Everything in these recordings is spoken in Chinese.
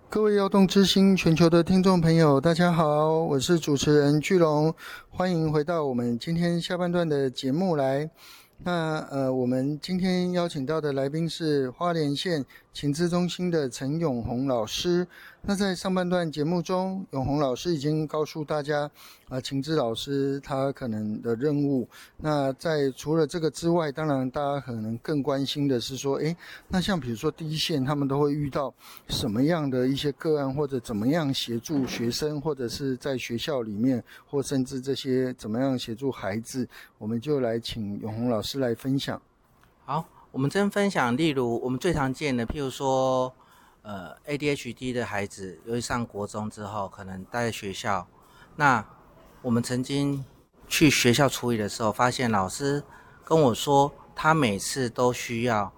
各位耀动之星全球的听众朋友，大家好，我是主持人巨龙，欢迎回到我们今天下半段的节目来。我们今天邀请到的来宾是花莲县情资中心的陈永红老师。那在上半段节目中，永红老师已经告诉大家，情资老师他可能的任务。那在除了这个之外，当然大家可能更关心的是说，那像比如说第一线，他们都会遇到什么样的一些个案，或者怎么样协助学生，或者是在学校里面，或甚至这些怎么样协助孩子，我们就来请永红老师来分享。 好，我们真分享，例如我们最常见的，譬如说，ADHD 的孩子，由于上国中之后，可能待在学校，那我们曾经去学校处理的时候，发现老师跟我说，他每次都需要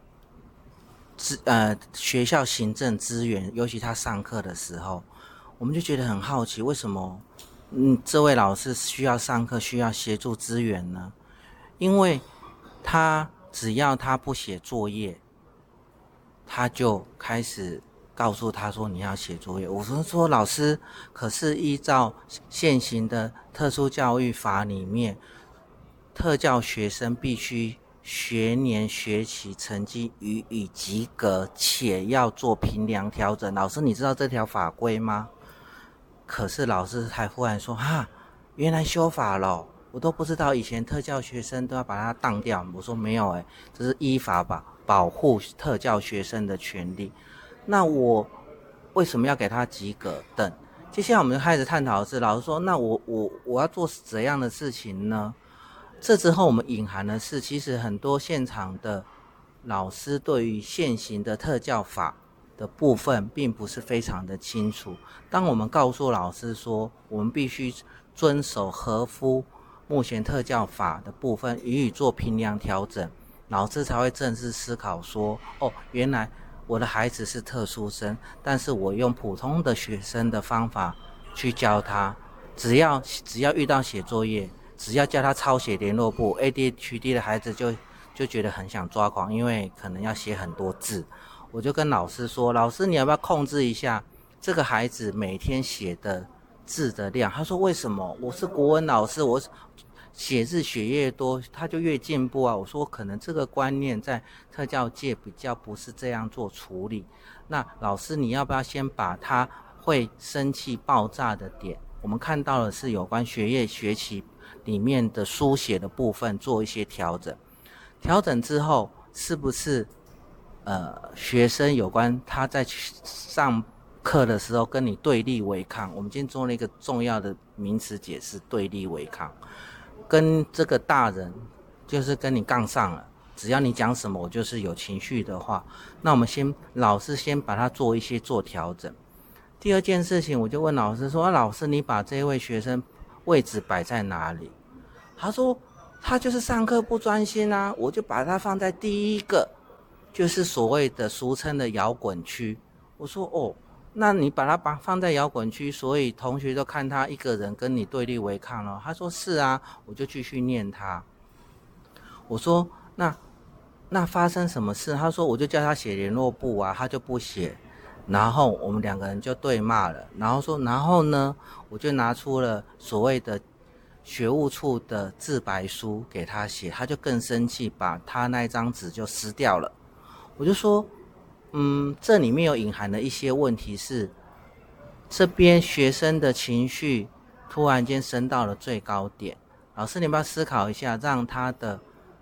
学校行政资源，尤其他上课的时候，我们就觉得很好奇，为什么这位老师需要上课，需要协助资源呢？因为只要他不写作业，他就开始告诉他说你要写作业。我说老师，可是依照现行的特殊教育法里面，特教学生必须学年学期成绩予以及格，且要做评量调整。老师，你知道这条法规吗？可是老师还忽然说原来修法了，我都不知道，以前特教学生都要把它当掉。我说没有这是依法保护特教学生的权利。那我为什么要给他及格等？接下来我们就开始探讨的是，老师说那我要做怎样的事情呢？这之后我们隐含的是，其实很多现场的老师对于现行的特教法的部分并不是非常的清楚。当我们告诉老师说我们必须遵守合乎目前特教法的部分予以做评量调整，老师才会正式思考说原来我的孩子是特殊生，但是我用普通的学生的方法去教他，只要遇到写作业，只要叫他抄写联络簿， ADHD 的孩子就觉得很想抓狂，因为可能要写很多字。我就跟老师说，老师你要不要控制一下这个孩子每天写的字的量？他说为什么？我是国文老师，我写字写越多他就越进步啊。我说可能这个观念在特教界比较不是这样做处理。那老师你要不要先把他会生气爆炸的点，我们看到的是有关学业学期里面的书写的部分做一些调整。调整之后是不是学生有关他在上课的时候跟你对立违抗？我们今天做了一个重要的名词解释，对立违抗。跟这个大人就是跟你杠上了，只要你讲什么我就是有情绪的话，那我们老师先把它做调整。第二件事情，我就问老师说老师你把这位学生位置摆在哪里？他说他就是上课不专心啊，我就把他放在第一个，就是所谓的俗称的摇滚区。我说那你把他放在摇滚区，所以同学都看他一个人跟你对立违抗了。他说是啊，我就继续念他。我说那发生什么事？他说我就叫他写联络簿啊，他就不写，然后我们两个人就对骂了。然后呢，我就拿出了所谓的学务处的自白书给他写，他就更生气，把他那一张纸就撕掉了。我就说这里面有隐含的一些问题是，这边学生的情绪突然间升到了最高点，老师你要不要思考一下，让他的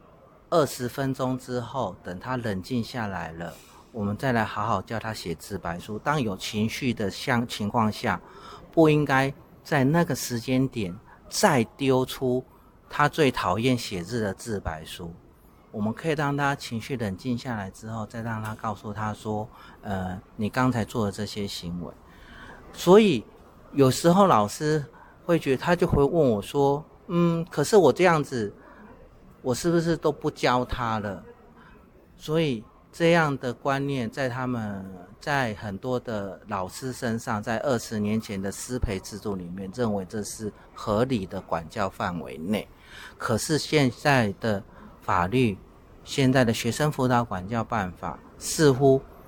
20分钟之后，等他冷静下来了，我们再来好好叫他写自白书。当有情绪的情况下，不应该在那个时间点再丢出他最讨厌写字的自白书。我们可以让他情绪冷静下来之后，再让他告诉他说你刚才做的这些行为。所以有时候老师会觉得，他就会问我说可是我这样子我是不是都不教他了？所以这样的观念在很多的老师身上，在20年前的师培制度里面认为这是合理的管教范围内。可是现在的法律，现在的学生辅导管教办法似乎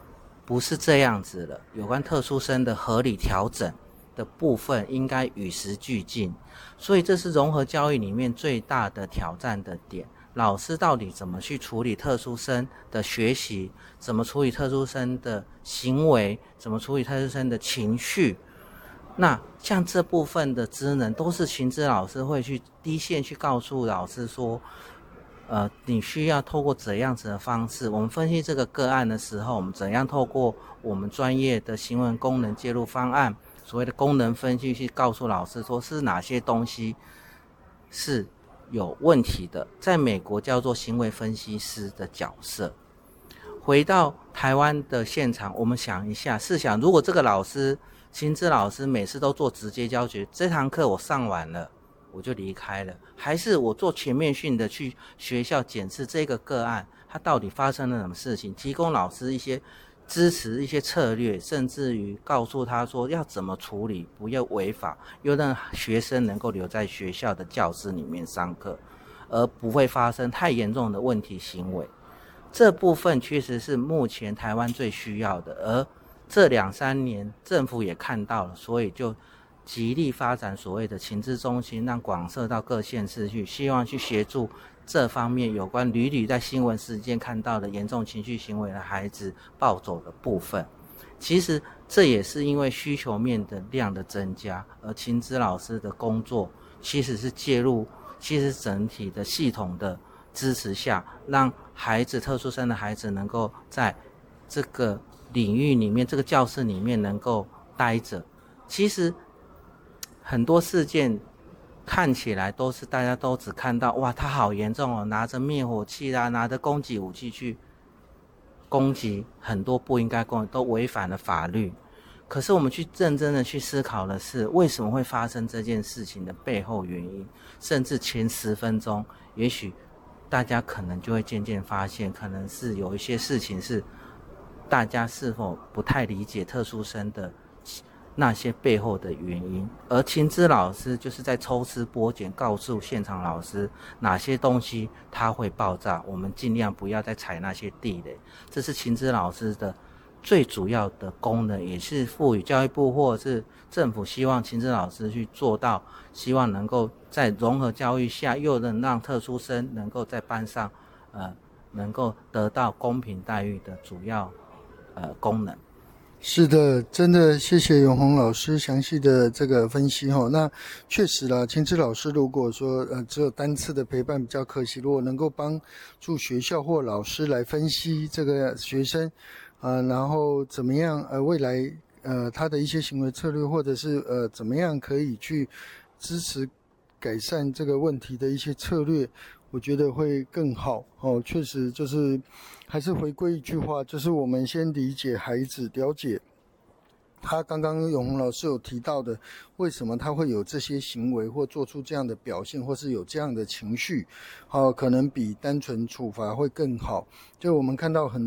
不是这样子了。有关特殊生的合理调整的部分应该与时俱进，所以这是融合教育里面最大的挑战的点。老师到底怎么去处理特殊生的学习，怎么处理特殊生的行为，怎么处理特殊生的情绪，那像这部分的职能都是情资老师会去第一线去告诉老师说你需要透过怎样子的方式，我们分析这个个案的时候，我们怎样透过我们专业的行为功能介入方案，所谓的功能分析，去告诉老师说是哪些东西是有问题的。在美国叫做行为分析师的角色。回到台湾的现场，我们想一下，试想如果这个老师情资老师每次都做直接教学，这堂课我上完了我就离开了，还是我做全面性的去学校检视这个个案，它到底发生了什么事情，提供老师一些支持、一些策略，甚至于告诉他说要怎么处理，不要违法，又让学生能够留在学校的教室里面上课，而不会发生太严重的问题行为。这部分确实是目前台湾最需要的，而这2-3年政府也看到了，所以就极力发展所谓的情资中心，让广设到各县市去，希望去协助这方面有关屡屡在新闻事件看到的严重情绪行为的孩子暴走的部分。其实这也是因为需求面的量的增加，而情资老师的工作其实是介入其实整体的系统的支持下，让孩子特殊生的孩子能够在这个领域里面，这个教室里面能够待着。其实很多事件看起来都是大家都只看到哇他好严重哦，拿着灭火器啦，拿着攻击武器去攻击很多不应该攻击，都违反了法律。可是我们去认真的去思考的是，为什么会发生这件事情的背后原因，甚至前10分钟，也许大家可能就会渐渐发现，可能是有一些事情是大家是否不太理解特殊生的那些背后的原因，而情资老师就是在抽丝剥茧，告诉现场老师哪些东西它会爆炸，我们尽量不要再踩那些地雷。这是情资老师的最主要的功能，也是赋予教育部或是政府希望情资老师去做到，希望能够在融合教育下，又能让特殊生能够在班上能够得到公平待遇的主要功能。 是的，真的谢谢永宏老师详细的这个分析齁。那确实啦，情资老师如果说只有单次的陪伴比较可惜，如果能够帮助学校或老师来分析这个学生然后怎么样未来他的一些行为策略，或者是怎么样可以去支持改善这个问题的一些策略，我觉得会更好确实就是还是回归一句话，就是我们先理解孩子，了解他刚刚永宏老师有提到的，为什么他会有这些行为或做出这样的表现，或是有这样的情绪可能比单纯处罚会更好。就我们看到很